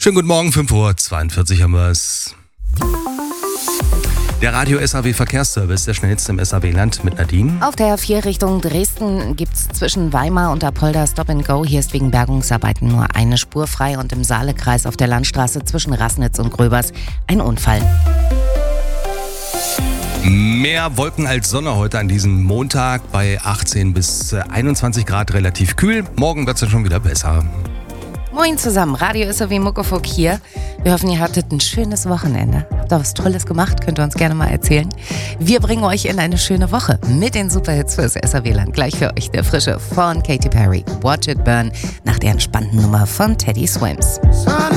Schönen guten Morgen, 5:42 Uhr haben wir es. Der Radio-SAW-Verkehrsservice, der schnellste im SAW-Land mit Nadine. Auf der A4 Richtung Dresden gibt es zwischen Weimar und Apolda Stop and Go. Hier ist wegen Bergungsarbeiten nur eine Spur frei und im Saalekreis auf der Landstraße zwischen Rassnitz und Gröbers ein Unfall. Mehr Wolken als Sonne heute an diesem Montag bei 18 bis 21 Grad, relativ kühl. Morgen wird es dann schon wieder besser. Moin zusammen, Radio SAW Muckefuck hier. Wir hoffen, ihr hattet ein schönes Wochenende. Habt ihr was Tolles gemacht? Könnt ihr uns gerne mal erzählen. Wir bringen euch in eine schöne Woche mit den Superhits fürs SAW-Land. Gleich für euch der Frische von Katy Perry, Watch It Burn, nach der entspannten Nummer von Teddy Swims.